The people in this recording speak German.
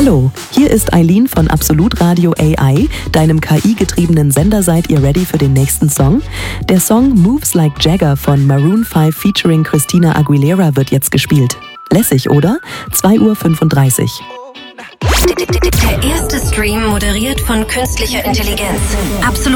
Hallo, hier ist Eileen von Absolut Radio AI, deinem KI-getriebenen Sender. Seid ihr ready für den nächsten Song? Der Song Moves Like Jagger von Maroon 5 featuring Christina Aguilera wird jetzt gespielt. Lässig, oder? 2:35 Uhr. Der erste Stream moderiert von künstlicher Intelligenz. Absolut